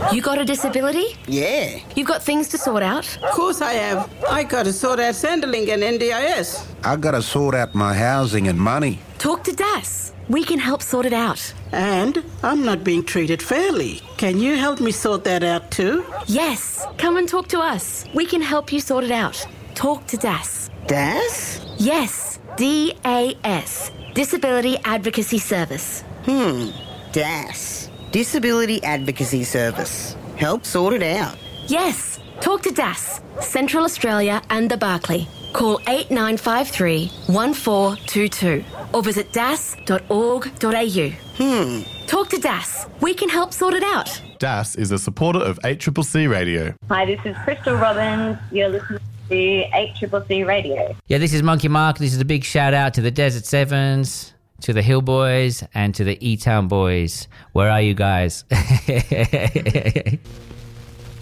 You got a disability? Yeah. You've got things to sort out? Of course I have. I got to sort out Centrelink and NDIS. I got to sort out my housing and money. Talk to DAS. We can help sort it out. And I'm not being treated fairly. Can you help me sort that out too? Yes. Come and talk to us. We can help you sort it out. Talk to DAS. DAS? Yes. DAS. Disability Advocacy Service. DAS. Disability Advocacy Service. Help sort it out. Yes. Talk to DAS. Central Australia and the Barclay. Call 8953 1422 or visit das.org.au. Talk to DAS. We can help sort it out. DAS is a supporter of 8CCC Radio. Hi, this is Crystal Robbins. You're listening to 8CCC Radio. Yeah, this is Monkey Mark. This is a big shout out to the Desert Sevens, to the Hill Boys, and to the E-Town Boys. Where are you guys?